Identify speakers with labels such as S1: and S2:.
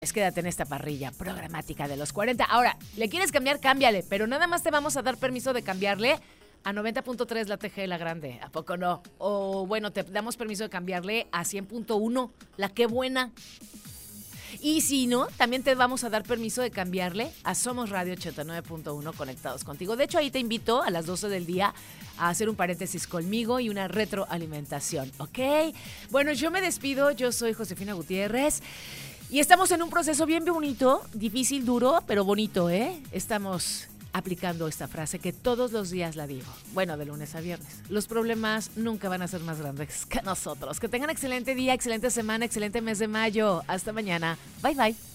S1: Quédate en esta parrilla programática de los 40. Ahora, ¿le quieres cambiar? Cámbiale, pero nada más te vamos a dar permiso de cambiarle a 90.3 la TG La Grande. ¿A poco no? O bueno, te damos permiso de cambiarle a 100.1 la Qué Buena. Y si no, también te vamos a dar permiso de cambiarle a Somos Radio 89.1 conectados contigo. De hecho, ahí te invito a las 12 del día a hacer un paréntesis conmigo y una retroalimentación, ¿ok? Bueno, yo me despido. Yo soy Josefina Gutiérrez. Y estamos en un proceso bien bonito, difícil, duro, pero bonito, ¿eh? Estamos aplicando esta frase que todos los días la digo. Bueno, de lunes a viernes. Los problemas nunca van a ser más grandes que nosotros. Que tengan excelente día, excelente semana, excelente mes de mayo. Hasta mañana. Bye, bye.